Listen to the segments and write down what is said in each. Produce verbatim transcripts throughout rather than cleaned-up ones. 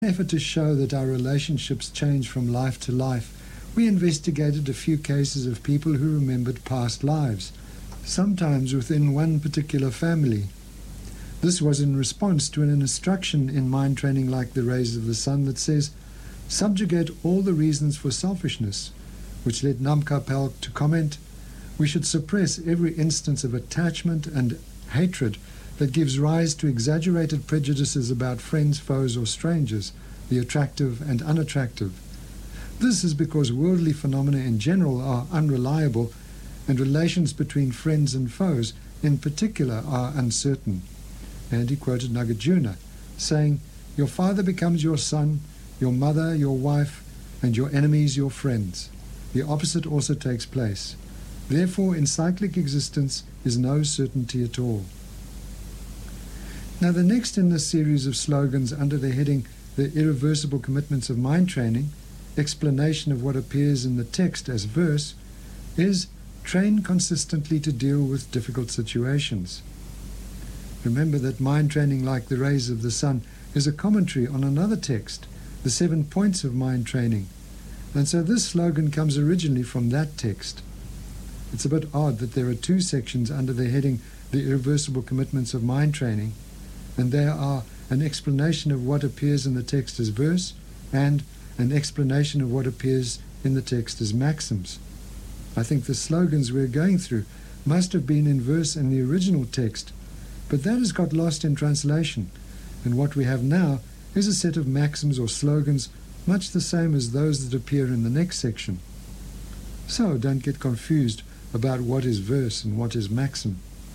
In an effort to show that our relationships change from life to life, we investigated a few cases of people who remembered past lives, sometimes within one particular family. This was in response to an instruction in mind training like the rays of the sun that says, subjugate all the reasons for selfishness, which led Namka Pal to comment, we should suppress every instance of attachment and hatred that gives rise to exaggerated prejudices about friends, foes, or strangers, the attractive and unattractive. This is because worldly phenomena in general are unreliable, and relations between friends and foes in particular are uncertain. And he quoted Nagarjuna, saying, your father becomes your son, your mother your wife, and your enemies your friends. The opposite also takes place. Therefore, in cyclic existence is no certainty at all. Now, the next in this series of slogans under the heading, The Irreversible Commitments of Mind Training, explanation of what appears in the text as verse, is train consistently to deal with difficult situations. Remember that mind training like the rays of the sun is a commentary on another text, the seven points of mind training, and so this slogan comes originally from that text. It's a bit odd that there are two sections under the heading, The Irreversible Commitments of Mind Training, and there are an explanation of what appears in the text as verse and an explanation of what appears in the text as maxims. I think the slogans we're going through must have been in verse in the original text, but that has got lost in translation, and what we have now is a set of maxims or slogans much the same as those that appear in the next section. So don't get confused about what is verse and what is maxim.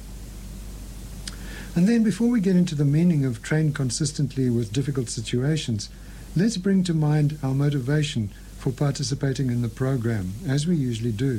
And then before we get into the meaning of train consistently with difficult situations, let's bring to mind our motivation for participating in the program, as we usually do.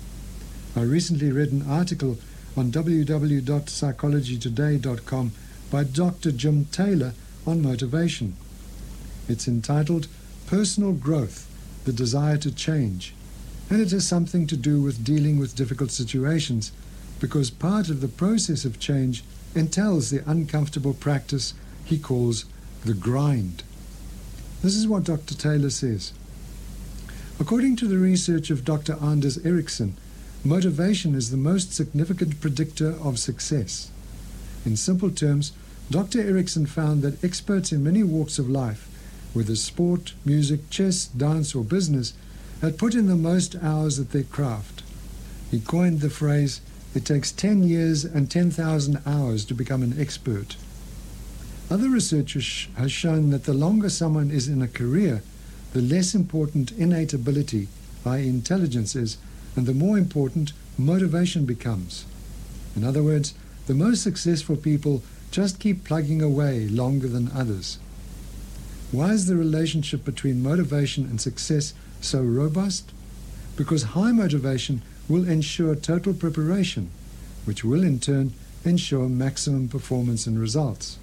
I recently read an article on w w w dot psychology today dot com by Doctor Jim Taylor on motivation. It's entitled Personal Growth, the Desire to Change, and it has something to do with dealing with difficult situations, because part of the process of change entails the uncomfortable practice he calls the grind. This is what Doctor Taylor says. According to the research of Doctor Anders Ericsson, motivation is the most significant predictor of success. In simple terms, Doctor Ericsson found that experts in many walks of life, whether sport, music, chess, dance, or business, had put in the most hours at their craft. He coined the phrase, it takes ten years and ten thousand hours to become an expert. Other research has shown that the longer someone is in a career, the less important innate ability, that is intelligence, is, and the more important motivation becomes. In other words, the most successful people just keep plugging away longer than others. Why is the relationship between motivation and success so robust? Because high motivation will ensure total preparation, which will in turn ensure maximum performance and results.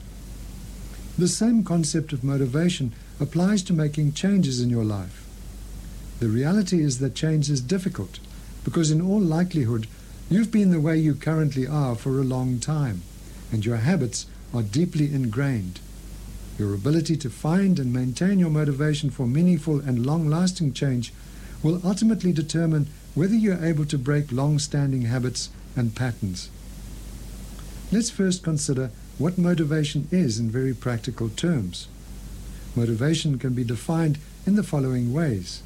The same concept of motivation applies to making changes in your life. The reality is that change is difficult, because in all likelihood, you've been the way you currently are for a long time, and your habits are deeply ingrained. Your ability to find and maintain your motivation for meaningful and long-lasting change will ultimately determine whether you're able to break long-standing habits and patterns. Let's first consider what motivation is in very practical terms. Motivation can be defined in the following ways.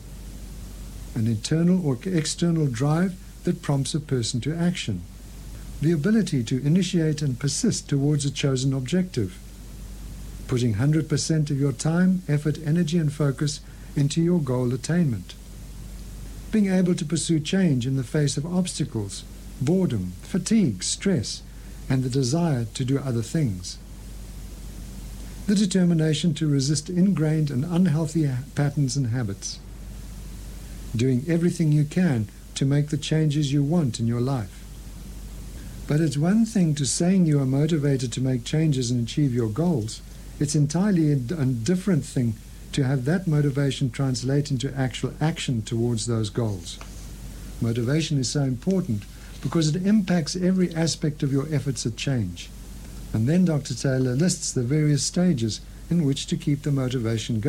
An internal or external drive that prompts a person to action. The ability to initiate and persist towards a chosen objective. Putting one hundred percent of your time, effort, energy, and focus into your goal attainment. Being able to pursue change in the face of obstacles, boredom, fatigue, stress, and the desire to do other things. The determination to resist ingrained and unhealthy patterns and habits. Doing everything you can to make the changes you want in your life. But it's one thing to saying you are motivated to make changes and achieve your goals. It's entirely a different thing to have that motivation translate into actual action towards those goals. Motivation is so important because it impacts every aspect of your efforts at change. And then Doctor Taylor lists the various stages in which to keep the motivation going.